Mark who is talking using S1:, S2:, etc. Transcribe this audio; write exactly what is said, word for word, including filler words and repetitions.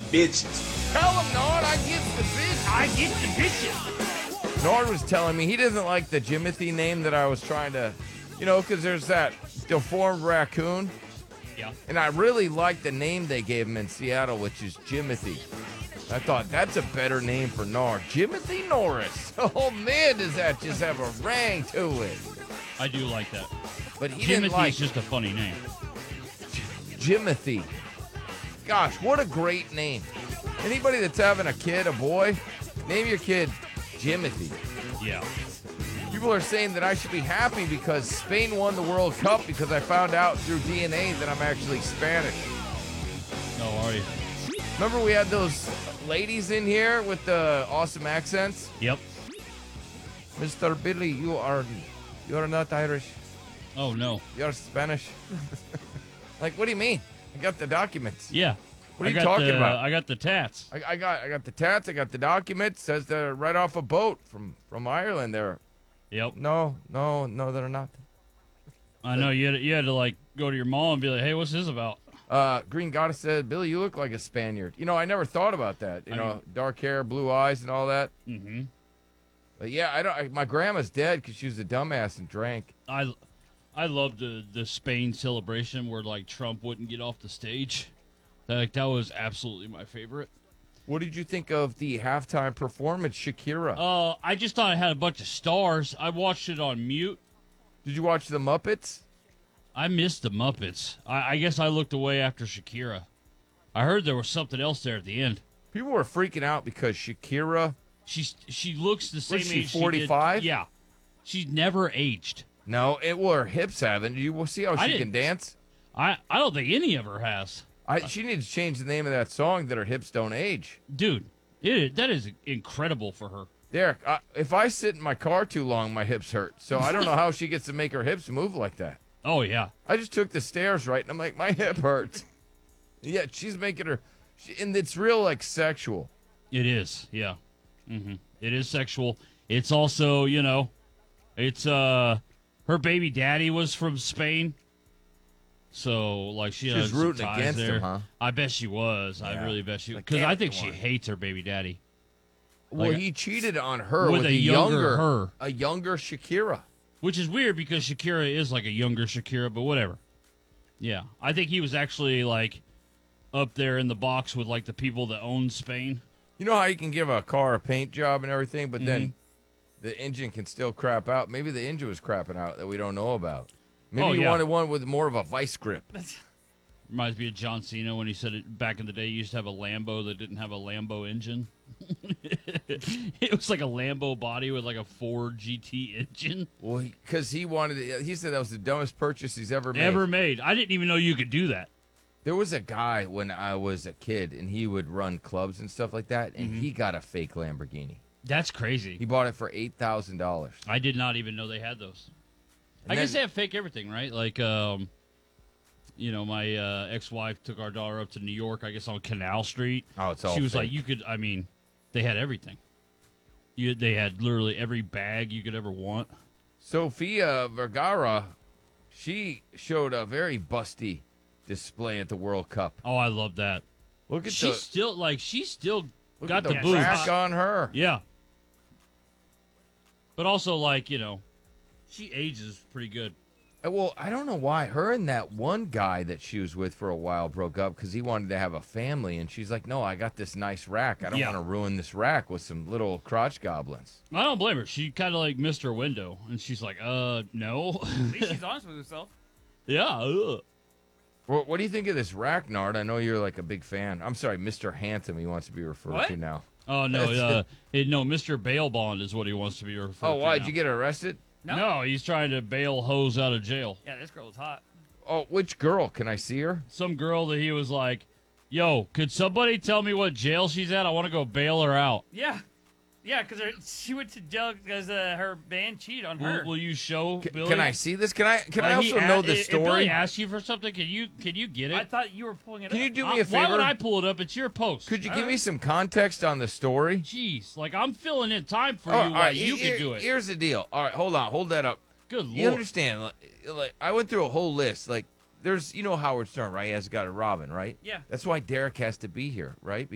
S1: bitches.
S2: Tell him, Nard, I get the bitch.
S3: I get the bitches.
S2: Nord was telling me he doesn't like the Jimothy name that I was trying to, you know, because there's that deformed raccoon.
S3: Yeah.
S2: And I really like the name they gave him in Seattle, which is Jimothy. I thought that's a better name for Nard. Jimothy Norris. Oh, man, does that just have a ring to it.
S3: I do like that.
S2: But he didn't
S3: Jimothy
S2: like
S3: is just a funny name.
S2: Jimothy. Gosh, what a great name. Anybody that's having a kid, a boy, name your kid Jimothy.
S3: Yeah.
S2: People are saying that I should be happy because Spain won the World Cup because I found out through D N A that I'm actually Spanish.
S3: No, are you?
S2: Remember we had those ladies in here with the awesome accents?
S3: Yep.
S2: Mister Billy, you are you are not Irish.
S3: Oh, no.
S2: You're Spanish. Like, what do you mean? I got the documents.
S3: Yeah.
S2: What are
S3: I
S2: you
S3: got
S2: talking
S3: the,
S2: about?
S3: I got the tats.
S2: I, I got I got the tats, I got the documents. Says they're right off a boat from, from Ireland there.
S3: Yep.
S2: No, no, no, they're not.
S3: I know. You had, to, you had to, like, go to your mom and be like, hey, what's this about?
S2: Uh, Green Goddess said, Billy, you look like a Spaniard. You know, I never thought about that. You
S3: I
S2: know,
S3: mean-
S2: dark hair, blue eyes, and all that.
S3: Mm-hmm.
S2: But yeah, I don't. I, my grandma's dead because she was a dumbass and drank.
S3: I, I loved the, the Spain celebration where, like, Trump wouldn't get off the stage. Like, that was absolutely my favorite.
S2: What did you think of the halftime performance, Shakira?
S3: Uh, I just thought it had a bunch of stars. I watched it on mute.
S2: Did you watch the Muppets?
S3: I missed the Muppets. I, I guess I looked away after Shakira. I heard there was something else there at the end.
S2: People were freaking out because Shakira.
S3: She's she looks the same
S2: Was she
S3: age.
S2: forty-five?
S3: Yeah, she's never aged.
S2: No, it well, her hips haven't. You will see how
S3: I
S2: she
S3: didn't-
S2: can dance.
S3: I I don't think any of her has,
S2: I, she needs to change the name of that song that her hips don't age.
S3: dude. It that is incredible for her.
S2: Derek, I, if I sit in my car too long, my hips hurt. So I don't know how she gets to make her hips move like that.
S3: Oh yeah,
S2: I just took the stairs right, and I'm like, my hip hurts. Yeah, she's making her, she, and it's real like sexual.
S3: it is. Yeah, hmm it is sexual. It's also, you know, it's uh, her baby daddy was from Spain, so like she
S2: She
S3: has
S2: was
S3: some
S2: rooting
S3: ties
S2: against him,
S3: there.
S2: huh?
S3: I bet she was. I
S2: Yeah.
S3: really bet she
S2: Like,
S3: because I
S2: "Get
S3: think
S2: the
S3: she
S2: one."
S3: hates her baby daddy.
S2: Well,
S3: Like-
S2: he cheated on her
S3: With
S2: with,
S3: a
S2: a
S3: younger
S2: younger,
S3: her.
S2: a younger Shakira.
S3: Which is weird because Shakira is like a younger Shakira, but whatever. Yeah, I think he was actually like up there in the box with like the people that own Spain.
S2: You know how you can give a car a paint job and everything, but
S3: Mm-hmm.
S2: then the engine can still crap out. Maybe the engine was crapping out that we don't know about. Maybe
S3: Oh,
S2: you
S3: yeah.
S2: wanted one with more of a vice grip.
S3: Reminds me of John Cena when he said it back in the day. He used to have a Lambo that didn't have a Lambo engine. It was like a Lambo body with like a Ford G T engine.
S2: Well, because he, wanted it. He said that was the dumbest purchase he's ever made.
S3: Ever made. I didn't even know you could do that.
S2: There was a guy when I was a kid, and he would run clubs and stuff like that, and
S3: Mm-hmm.
S2: he got a fake Lamborghini.
S3: That's crazy.
S2: He bought it for eight thousand dollars.
S3: I did not even know they had those. I
S2: And
S3: guess
S2: then-
S3: they have fake everything, right? Like, um, you know, my uh, ex-wife took our daughter up to New York, I guess on Canal Street.
S2: Oh, it's all
S3: She was like,
S2: fake.
S3: you could, I mean, they had everything. You, they had literally every bag you could ever want.
S2: Sofia Vergara, she showed a very busty display at the World Cup.
S3: Oh, I love that.
S2: Look at
S3: She's
S2: the
S3: still, like, she's still
S2: look
S3: got
S2: at
S3: the,
S2: the
S3: boobs.
S2: rack on her.
S3: Yeah. But also, like, you know, she ages pretty good.
S2: Uh, Well, I don't know why her and that one guy that she was with for a while broke up because he wanted to have a family, and she's like, "No, I got this nice rack. I don't
S3: Yeah.
S2: want to ruin this rack with some little crotch goblins."
S3: I don't blame her. She kind of, like, missed her window. And she's like, uh, no.
S4: At least she's honest with herself.
S3: yeah. Ugh.
S2: Well, what do you think of this rack, Nard? I know you're like a big fan. I'm sorry, Mister Handsome. He wants to be referred
S4: What?
S2: to now.
S3: Oh, no. Uh, it, no, Mister Bail Bond is what he wants to be referred
S2: Oh,
S3: to
S2: why?
S3: now.
S2: Did you get arrested?
S4: No.
S3: No, he's trying to bail hoes out of jail.
S4: Yeah, this girl is hot.
S2: Oh, which girl? Can I see her?
S3: Some girl that he was like, yo, could somebody tell me what jail she's at? I want to go bail her out.
S4: Yeah. Yeah, because she went to jail because uh, her band cheated on
S3: Will,
S4: her.
S3: will you show
S2: C-
S3: Billy?
S2: Can I see this? Can I? Can I
S3: Like, he
S2: also
S3: a-
S2: know the
S3: if- If Billy
S2: story?
S3: asks you for something, can you can you get
S4: I
S3: it?
S4: thought you were pulling it
S2: Can
S4: up.
S2: you do
S3: Uh,
S2: me a favor?
S3: Why would I pull it up? It's your post.
S2: Could you
S4: All
S2: give me
S4: right.
S2: some context on the story?
S3: Jeez, like I'm filling in time for
S2: Oh,
S3: you
S2: all
S3: while
S2: right,
S3: you
S2: here-
S3: can do it.
S2: Here's the deal. All right, hold on, hold that up.
S3: Good
S2: You
S3: lord.
S2: understand? Like, like, I went through a whole list. Like, there's, you know, Howard Stern, right? He has got a Robin, right?
S4: Yeah.
S2: That's why Derek has to be here, right?